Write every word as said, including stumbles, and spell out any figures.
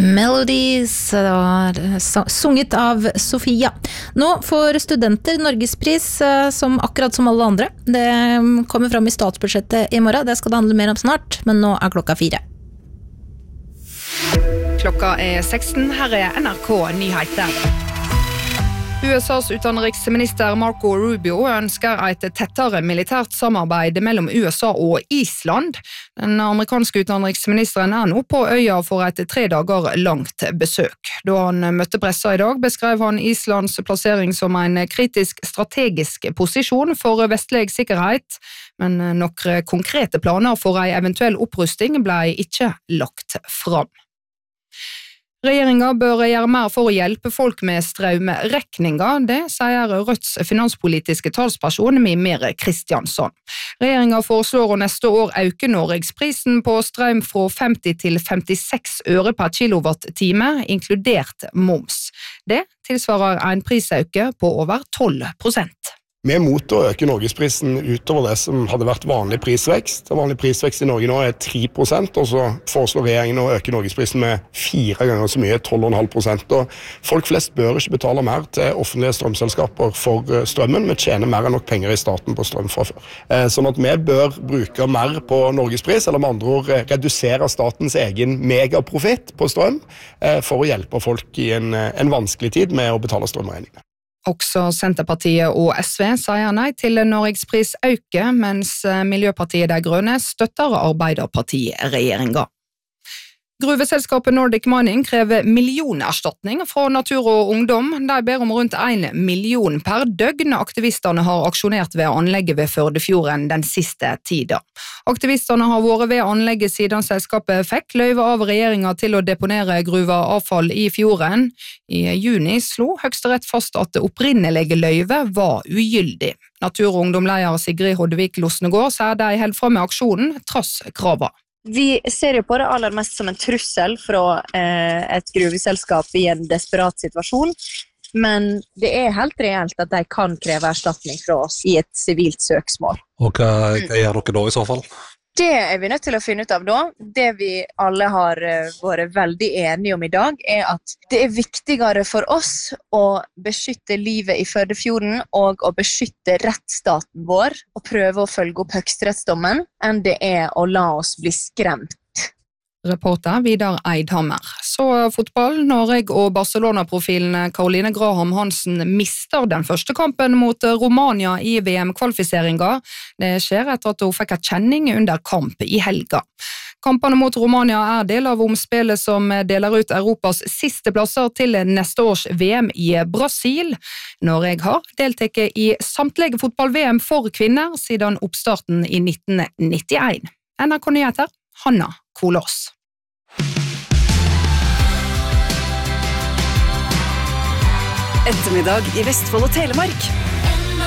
Melodies var sunget av Sofia. Nå får studenter Norgespris som akkurat som alle andre. Det kommer fram i statsbudsjettet i morgen. Det skal det handle mer om snart, men nå er klokka fire. Klokka er seksten. Her er N R K Nyheter. U S A's utenriksminister Marco Rubio ønsker et tettere militært samarbeid mellom U S A og Island. Den amerikanske utenriksministeren er nå på øya for et tre dager langt besøk. Da han møtte pressa i dag, beskrev han Islands plassering som en kritisk strategisk posisjon for vestlig sikkerhet, men noen konkrete planer for en eventuell opprusting ble ikke lagt fram. Regjeringen bør gjøre mer for å hjelpe folk med strømregninger, det sier Rødts finanspolitiske talsperson Mimir Kristiansson. Regjeringen foreslår å neste år øke Norgesprisen på strøm fra femti til femtiseks øre per kilowatt-time, inkludert moms. Det tilsvarer en prisøke på over tolv prosent. Vi er mot å øke Norgesprisen utover det som hadde vært vanlig prisvekst. Vanlig prisvekst i Norge nå er tre prosent, og så foreslår regjeringen å øke Norgesprisen med fire ganger så mye, tolv komma fem prosent. Og folk flest bør ikke betale mer til offentlige strømselskaper for strømmen. Vi tjener mer enn nok penger i staten på strøm fra før. Sånn at vi bør bruke mer på Norgespris, eller med andre ord redusere statens egen megaprofitt på strøm, for å hjelpe folk i en, en vanskelig tid med å betale strømregningene. Også Senterpartiet og S V sier nei til Norgespris øke, mens Miljøpartiet De Grønne støtter Arbeiderparti-regjeringen. Gruveselskapet Nordic Mining krever millionerstatning fra Natur og Ungdom. De ber om rundt en million per døgn. Aktivistene har aksjonert ved anlegget ved Førdefjorden den siste tiden. Aktivistene har vært ved anlegget siden selskapet fikk løyve av regjeringen til å deponere gruveavfall i fjorden. I juni slo Høyesterett fast at det opprinnelige løyve var ugyldig. Natur- og Ungdom-leder Sigrid Hoddevik Losnegård sier de holder frem med aksjonen trass kravet. Vi ser jo på det aller mest som en trussel fra eh, et gruveselskap i en desperat situasjon, men det er helt reelt at de kan kreve erstatning fra oss i et sivilt søksmål. Og hva, hva gjør dere da i så fall? Det er vi nødt til å finne ut av da. Det vi alle har vært veldig enige om i dag er at det er viktigere for oss å beskytte livet i Førdefjorden og å beskytte rettsstaten vår og prøve å følge opp høyesterettsdommen enn det er å la oss bli skremt. Reporter Vidar Eidhammer. Så fotball. Norge og Barcelona-profilen Caroline Graham Hansen mister den første kampen mot Romania i V M-kvalifiseringen. Det skjer etter at hun fikk en kjenning under kamp i helga. Kampene mot Romania er del av omspillet som deler ut Europas siste plasser til neste års V M i Brasil. Norge har deltatt i samtlige fotball-V M for kvinner siden oppstarten i nitten nittien. N R K Nyheter, Hanna Kolås. Ettermiddag i Vestfold og Telemark.